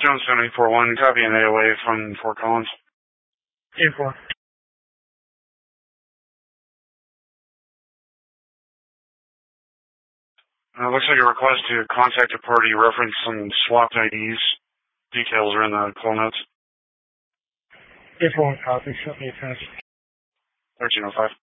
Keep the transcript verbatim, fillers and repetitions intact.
Jones seven eight four one, copy an A O A from Fort Collins. eight four. Uh, looks like a request to contact a party reference some swapped I Ds. Details are in the call notes. eight four one copy, show me attached. thirteen oh five.